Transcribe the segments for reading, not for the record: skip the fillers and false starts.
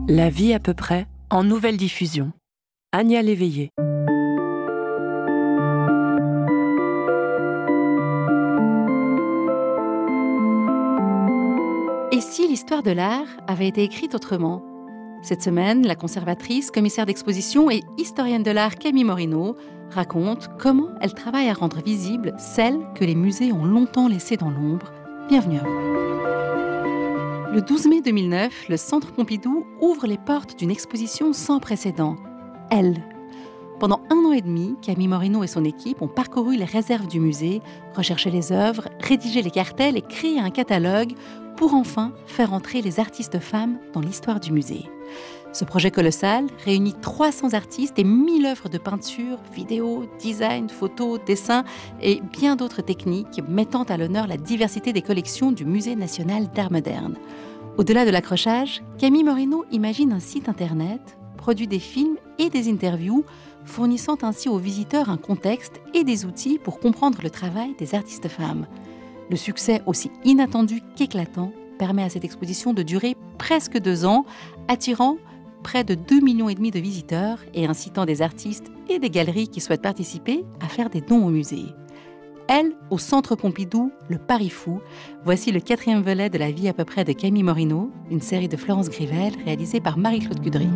La vie à peu près, en nouvelle diffusion. Ania Léveillé. Et si l'histoire de l'art avait été écrite autrement ? Cette semaine, la conservatrice, commissaire d'exposition et historienne de l'art Camille Morino raconte comment elle travaille à rendre visible celle que les musées ont longtemps laissée dans l'ombre. Bienvenue à vous. Le 12 mai 2009, le Centre Pompidou ouvre les portes d'une exposition sans précédent. Elle. Pendant 1 an et demi, Camille Morino et son équipe ont parcouru les réserves du musée, recherché les œuvres, rédigé les cartels et créé un catalogue pour enfin faire entrer les artistes femmes dans l'histoire du musée. Ce projet colossal réunit 300 artistes et 1000 œuvres de peinture, vidéo, design, photos, dessins et bien d'autres techniques mettant à l'honneur la diversité des collections du Musée national d'art moderne. Au-delà de l'accrochage, Camille Morino imagine un site internet, produit des films et des interviews, fournissant ainsi aux visiteurs un contexte et des outils pour comprendre le travail des artistes femmes. Le succès aussi inattendu qu'éclatant permet à cette exposition de durer presque 2 ans, attirant près de 2,5 millions de visiteurs et incitant des artistes et des galeries qui souhaitent participer à faire des dons au musée. Elle, au Centre Pompidou, le Paris Fou. Voici le 4e volet de La vie à peu près de Camille Morino, une série de Florence Grivel réalisée par Marie-Claude Cudry.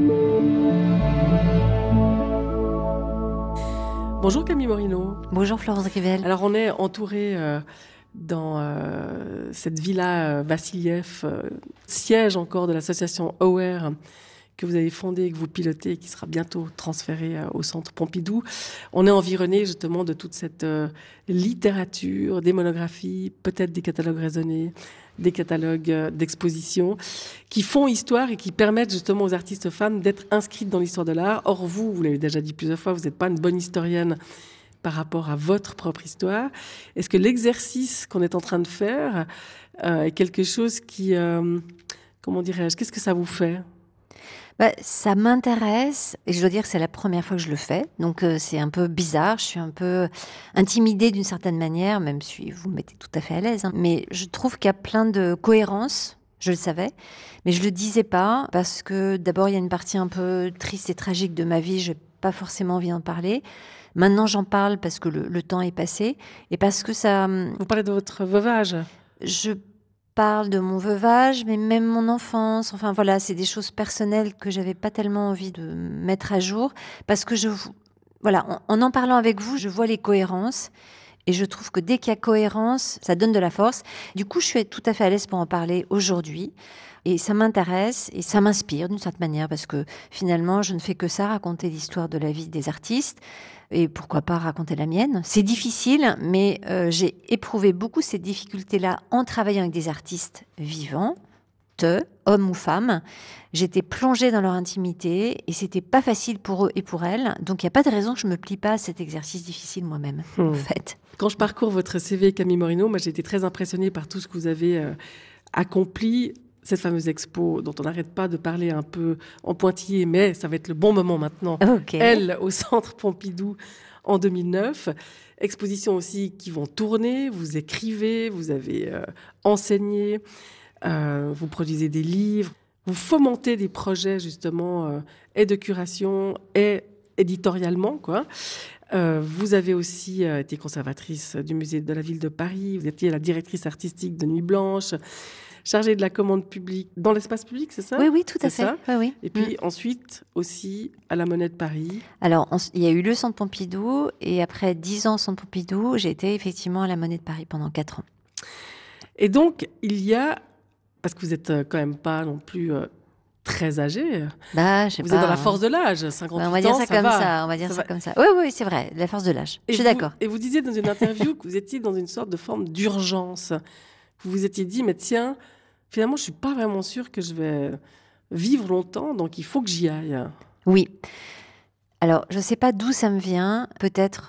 Bonjour Camille Morino. Bonjour Florence Grivel. Alors on est entouré dans cette villa Vassiliev, siège encore de l'association Aware que vous avez fondée et que vous pilotez et qui sera bientôt transférée au Centre Pompidou. On est environné justement de toute cette littérature, des monographies, peut-être des catalogues raisonnés, des catalogues d'exposition qui font histoire et qui permettent justement aux artistes femmes d'être inscrites dans l'histoire de l'art. Or vous l'avez déjà dit plusieurs fois, vous n'êtes pas une bonne historienne par rapport à votre propre histoire. Est-ce que l'exercice qu'on est en train de faire est quelque chose qui, comment dirais-je, qu'est-ce que ça vous fait ? Ça m'intéresse et je dois dire que c'est la première fois que je le fais. Donc c'est un peu bizarre, je suis un peu intimidée d'une certaine manière, même si vous me mettez tout à fait à l'aise. Mais je trouve qu'il y a plein de cohérence, je le savais, mais je le disais pas parce que d'abord il y a une partie un peu triste et tragique de ma vie, je n'ai pas forcément envie d'en parler. Maintenant j'en parle parce que le temps est passé et parce que ça... Vous parlez de votre veuvage ? Je parle de mon veuvage, mais même mon enfance. Enfin voilà, c'est des choses personnelles que j'avais pas tellement envie de mettre à jour parce que en en parlant avec vous, je vois les cohérences et je trouve que dès qu'il y a cohérence, ça donne de la force. Du coup, je suis tout à fait à l'aise pour en parler aujourd'hui et ça m'intéresse et ça m'inspire d'une certaine manière parce que finalement, je ne fais que ça, raconter l'histoire de la vie des artistes. Et pourquoi pas raconter la mienne. C'est difficile, mais j'ai éprouvé beaucoup ces difficultés-là en travaillant avec des artistes vivants, hommes ou femmes. J'étais plongée dans leur intimité et c'était pas facile pour eux et pour elles. Donc il n'y a pas de raison que je me plie pas à cet exercice difficile moi-même, en fait. Quand je parcours votre CV, Camille Morino, moi j'ai été très impressionnée par tout ce que vous avez accompli. Cette fameuse expo dont on n'arrête pas de parler un peu en pointillé, mais ça va être le bon moment maintenant. Okay. Elle, au Centre Pompidou, en 2009. Exposition aussi qui vont tourner, vous écrivez, vous avez enseigné, vous produisez des livres, vous fomentez des projets justement et de curation et éditorialement, quoi. Vous avez aussi été conservatrice du musée de la ville de Paris, vous étiez la directrice artistique de Nuit Blanche, chargée de la commande publique dans l'espace public, c'est ça ? Oui, tout à fait. Oui. Et puis ensuite aussi à la Monnaie de Paris. Alors, il y a eu le Centre Pompidou et après 10 ans au Centre Pompidou, j'ai été effectivement à la Monnaie de Paris pendant 4 ans. Et donc, il y a, parce que vous n'êtes quand même pas non plus très âgé, vous êtes dans la force de l'âge, 58 ans, on va dire ça comme va. ça, on va dire ça comme ça. Oui, c'est vrai, la force de l'âge, je suis d'accord. Et vous disiez dans une interview que vous étiez dans une sorte de forme d'urgence. Vous vous étiez dit, mais tiens, finalement, je ne suis pas vraiment sûre que je vais vivre longtemps, donc il faut que j'y aille. Oui. Alors, je ne sais pas d'où ça me vient. Peut-être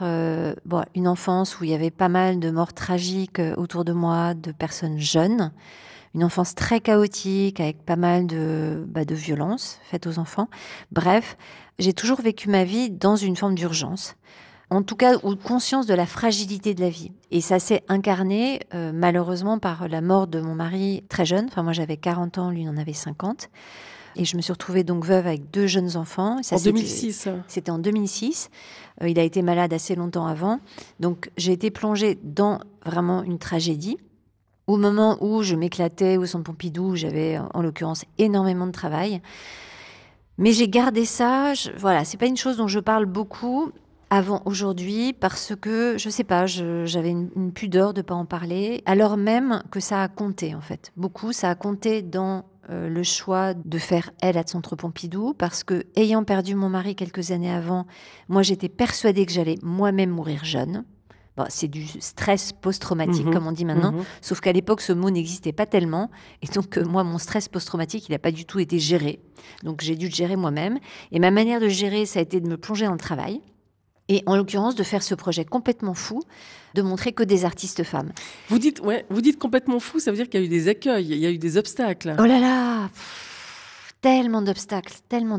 une enfance où il y avait pas mal de morts tragiques autour de moi, de personnes jeunes. Une enfance très chaotique, avec pas mal de violences faites aux enfants. Bref, j'ai toujours vécu ma vie dans une forme d'urgence. En tout cas, ou conscience de la fragilité de la vie. Et ça s'est incarné, malheureusement, par la mort de mon mari très jeune. Enfin, moi, j'avais 40 ans, lui, il en avait 50. Et je me suis retrouvée donc veuve avec 2 jeunes enfants. Ça, En 2006. C'était en 2006. Il a été malade assez longtemps avant. Donc, j'ai été plongée dans vraiment une tragédie. Au moment où je m'éclatais au Centre Pompidou, j'avais en l'occurrence énormément de travail. Mais j'ai gardé ça. Voilà, c'est pas une chose dont je parle beaucoup avant aujourd'hui parce que, je sais pas, j'avais une pudeur de pas en parler, alors même que ça a compté en fait. Beaucoup, ça a compté dans le choix de faire aide à Centre Pompidou parce que, ayant perdu mon mari quelques années avant, moi j'étais persuadée que j'allais moi-même mourir jeune. Bon, c'est du stress post-traumatique, comme on dit maintenant. Sauf qu'à l'époque, ce mot n'existait pas tellement. Et donc, moi, mon stress post-traumatique, il n'a pas du tout été géré. Donc, j'ai dû le gérer moi-même. Et ma manière de gérer, ça a été de me plonger dans le travail. Et en l'occurrence, de faire ce projet complètement fou, de montrer que des artistes femmes. Vous dites complètement fou, ça veut dire qu'il y a eu des écueils, il y a eu des obstacles. Oh là là, tellement d'obstacles.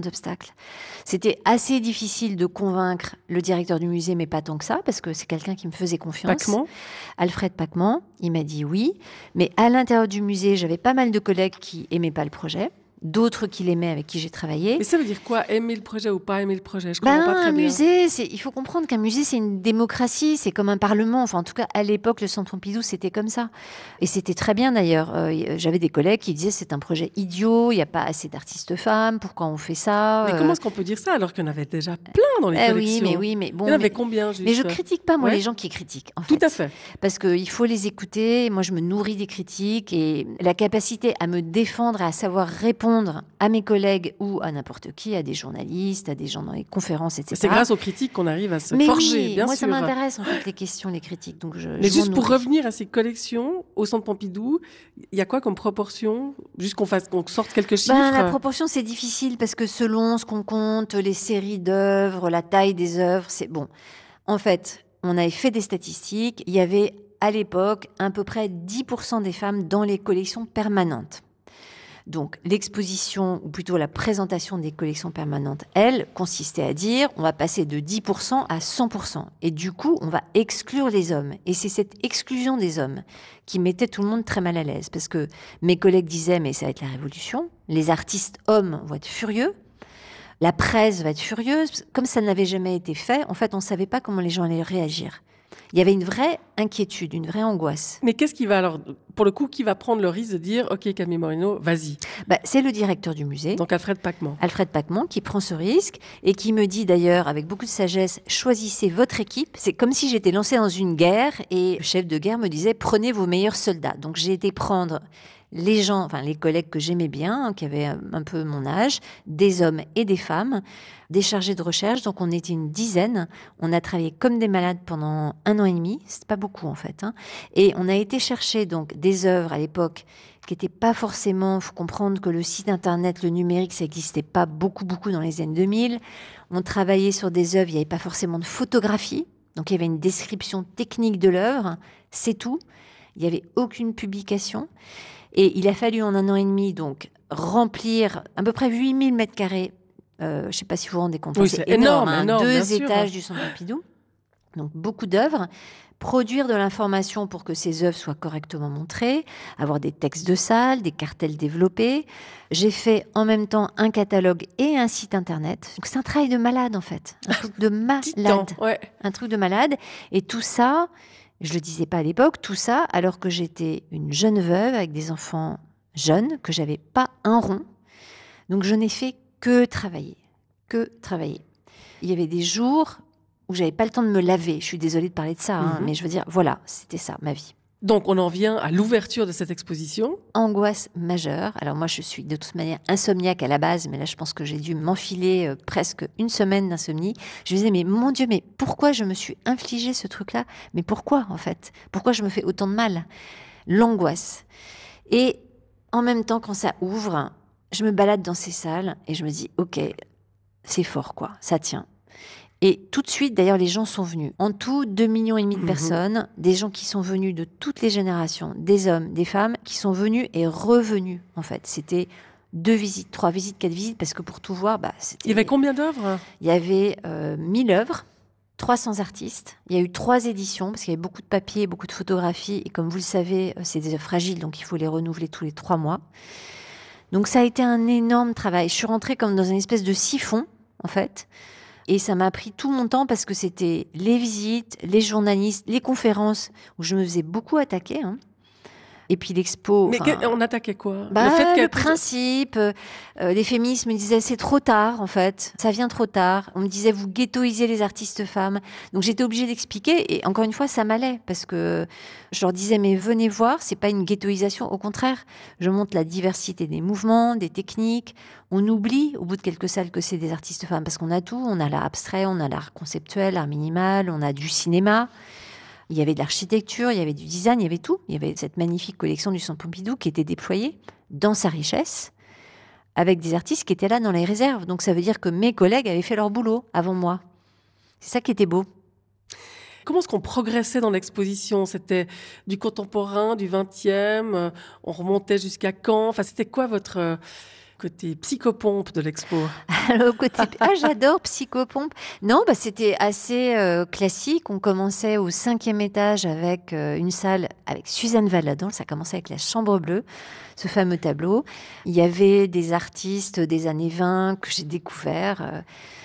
C'était assez difficile de convaincre le directeur du musée, mais pas tant que ça, parce que c'est quelqu'un qui me faisait confiance. Pacman. Alfred Pacman, il m'a dit oui. Mais à l'intérieur du musée, j'avais pas mal de collègues qui aimaient pas le projet. D'autres qui l'aimaient, avec qui j'ai travaillé. Mais ça veut dire quoi, aimer le projet ou pas aimer le projet? Je comprends pas très un bien. musée, il faut comprendre qu'un musée, c'est une démocratie, c'est comme un parlement. Enfin, en tout cas, à l'époque, le Centre Pompidou, c'était comme ça. Et c'était très bien, d'ailleurs. J'avais des collègues qui disaient, c'est un projet idiot, il n'y a pas assez d'artistes femmes, pourquoi on fait ça? Mais comment est-ce qu'on peut dire ça alors qu'il y en avait déjà plein dans les collections? Oui, mais bon. Il y en avait combien, juste? Mais je critique pas, moi, Ouais. les gens qui critiquent, en fait. Tout à fait. Parce qu'il faut les écouter. Moi, je me nourris des critiques et la capacité à me défendre et à savoir répondre à mes collègues ou à n'importe qui, à des journalistes, à des gens dans les conférences, etc. C'est grâce aux critiques qu'on arrive à se Mais forger, oui, bien moi, sûr. ça m'intéresse, en fait, les questions, les critiques. Donc Mais je juste m'en pour nourris. revenir à ces collections au Centre Pompidou, il y a quoi comme proportion? Juste qu'on sorte quelques chiffres. La proportion, c'est difficile parce que selon ce qu'on compte, les séries d'œuvres, la taille des œuvres, c'est bon. En fait, on avait fait des statistiques. Il y avait à l'époque à peu près 10% des femmes dans les collections permanentes. Donc, l'exposition, ou plutôt la présentation des collections permanentes, elle, consistait à dire on va passer de 10% à 100%. Et du coup, on va exclure les hommes. Et c'est cette exclusion des hommes qui mettait tout le monde très mal à l'aise. Parce que mes collègues disaient mais ça va être la révolution. Les artistes hommes vont être furieux. La presse va être furieuse. Comme ça n'avait jamais été fait, en fait, on ne savait pas comment les gens allaient réagir. Il y avait une vraie inquiétude, une vraie angoisse. Mais qu'est-ce qui va alors, pour le coup, qui va prendre le risque de dire ok, Camille Morino, vas-y? C'est le directeur du musée. Donc Alfred Pacman. Alfred Pacman qui prend ce risque et qui me dit d'ailleurs avec beaucoup de sagesse, choisissez votre équipe. C'est comme si j'étais lancée dans une guerre et le chef de guerre me disait prenez vos meilleurs soldats. Donc j'ai été prendre les gens, enfin les collègues que j'aimais bien, qui avaient un peu mon âge, des hommes et des femmes, des chargés de recherche. Donc on était une dizaine. On a travaillé comme des malades pendant 1 an et demi. C'est pas beaucoup en fait. Et on a été chercher donc des œuvres à l'époque qui n'étaient pas forcément. Il faut comprendre que le site internet, le numérique, ça n'existait pas beaucoup dans les années 2000. On travaillait sur des œuvres. Il n'y avait pas forcément de photographie. Donc il y avait une description technique de l'œuvre. C'est tout. Il n'y avait aucune publication. Et il a fallu en 1 an et demi donc remplir à peu près 8000 mètres carrés. Je ne sais pas si vous vous rendez compte. Oui, c'est c'est énorme, 2 étages du Centre Pompidou. Donc beaucoup d'œuvres. Produire de l'information pour que ces œuvres soient correctement montrées, avoir des textes de salle, des cartels développés. J'ai fait en même temps un catalogue et un site internet. Donc c'est un travail de malade en fait. Un truc de malade. Ouais. Un truc de malade. Et tout ça... Je le disais pas à l'époque, tout ça, alors que j'étais une jeune veuve avec des enfants jeunes, que j'avais pas un rond. Donc je n'ai fait que travailler. Il y avait des jours où j'avais pas le temps de me laver. Je suis désolée de parler de ça, mais je veux dire, voilà, c'était ça, ma vie. Donc on en vient à l'ouverture de cette exposition. Angoisse majeure. Alors moi, je suis de toute manière insomniaque à la base, mais là, je pense que j'ai dû m'enfiler presque 1 semaine d'insomnie. Je me disais, mais mon Dieu, mais pourquoi je me suis infligé ce truc-là? Mais pourquoi, en fait? Pourquoi je me fais autant de mal? L'angoisse. Et en même temps, quand ça ouvre, je me balade dans ces salles et je me dis, ok, c'est fort, quoi, ça tient. Et tout de suite, d'ailleurs, les gens sont venus. En tout, 2,5 millions de personnes, des gens qui sont venus de toutes les générations, des hommes, des femmes, qui sont venus et revenus, en fait. C'était 2 visites, 3 visites, 4 visites, parce que pour tout voir, c'était... Il y avait combien d'œuvres? Il y avait 1000 œuvres, 300 artistes. Il y a eu 3 éditions, parce qu'il y avait beaucoup de papier, beaucoup de photographies. Et comme vous le savez, c'est des œuvres fragiles, donc il faut les renouveler tous les 3 mois. Donc ça a été un énorme travail. Je suis rentrée comme dans une espèce de siphon, en fait. Et ça m'a pris tout mon temps parce que c'était les visites, les journalistes, les conférences où je me faisais beaucoup attaquer. Et puis l'expo. Mais on attaquait quoi? Le principe, les féministes me disaient c'est trop tard en fait, ça vient trop tard. On me disait vous ghettoisez les artistes femmes. Donc j'étais obligée d'expliquer et encore une fois ça m'allait parce que je leur disais mais venez voir, c'est pas une ghettoisation, au contraire, je montre la diversité des mouvements, des techniques. On oublie au bout de quelques salles que c'est des artistes femmes parce qu'on a tout, on a l'art abstrait, on a l'art conceptuel, l'art minimal, on a du cinéma. Il y avait de l'architecture, il y avait du design, il y avait tout. Il y avait cette magnifique collection du Centre Pompidou qui était déployée dans sa richesse avec des artistes qui étaient là dans les réserves. Donc ça veut dire que mes collègues avaient fait leur boulot avant moi. C'est ça qui était beau. Comment est-ce qu'on progressait dans l'exposition? C'était du contemporain, du 20e, on remontait jusqu'à quand? Enfin, c'était quoi votre côté psychopompe de l'expo? J'adore psychopompe. Non, c'était assez classique. On commençait au 5e étage avec une salle avec Suzanne Valadon. Ça commençait avec la Chambre Bleue, ce fameux tableau. Il y avait des artistes des années 20 que j'ai découverts.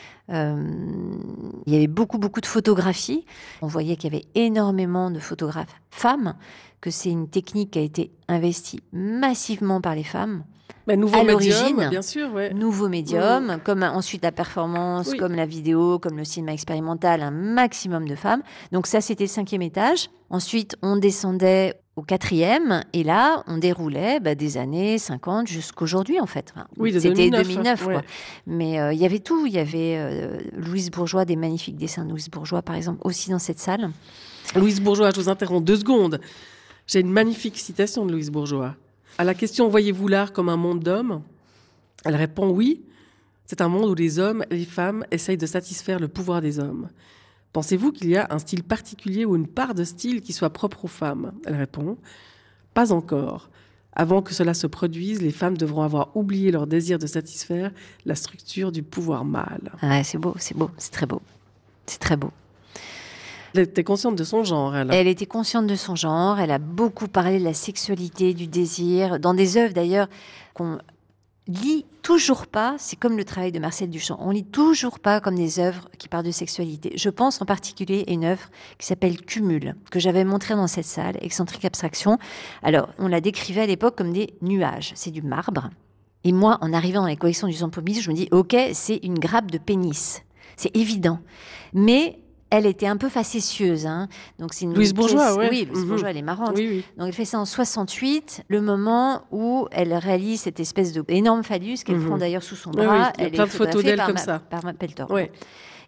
Il y avait beaucoup de photographies. On voyait qu'il y avait énormément de photographes femmes, que c'est une technique qui a été investie massivement par les femmes. Nouveau médium, bien sûr. Ouais. Nouveau médium, comme ensuite la performance, comme la vidéo, comme le cinéma expérimental, un maximum de femmes. Donc ça, c'était le 5e étage. Ensuite, on descendait au 4e et là, on déroulait des années 50 jusqu'aujourd'hui, en fait. Enfin, c'était 2009 quoi. Mais il y avait tout. Il y avait Louise Bourgeois, des magnifiques dessins de Louise Bourgeois, par exemple, aussi dans cette salle. Louise Bourgeois, je vous interromps 2 secondes. J'ai une magnifique citation de Louise Bourgeois. À la question « Voyez-vous l'art comme un monde d'hommes ?» Elle répond « Oui, c'est un monde où les hommes et les femmes essayent de satisfaire le pouvoir des hommes. Pensez-vous qu'il y a un style particulier ou une part de style qui soit propre aux femmes ?» Elle répond « Pas encore. Avant que cela se produise, les femmes devront avoir oublié leur désir de satisfaire la structure du pouvoir mâle. » C'est beau, c'est très beau. C'est très beau. Elle était consciente de son genre, elle. Elle était consciente de son genre. Elle a beaucoup parlé de la sexualité, du désir, dans des œuvres d'ailleurs qu'on lit toujours pas. C'est comme le travail de Marcel Duchamp. On lit toujours pas comme des œuvres qui parlent de sexualité. Je pense en particulier à une œuvre qui s'appelle Cumul, que j'avais montrée dans cette salle, Excentrique Abstraction. Alors, on la décrivait à l'époque comme des nuages. C'est du marbre. Et moi, en arrivant dans les collections du Centre Pompidou, je me dis, ok, c'est une grappe de pénis. C'est évident. Mais elle était un peu facétieuse. Donc c'est une Louise Bourgeois, Oui, Louise Bourgeois, elle est marrante. Oui. Donc elle fait ça en 68, le moment où elle réalise cette espèce d'énorme phallus qu'elle prend d'ailleurs sous son bras. Il y a plein de photos d'elle comme ça. Par Peltor. Ouais.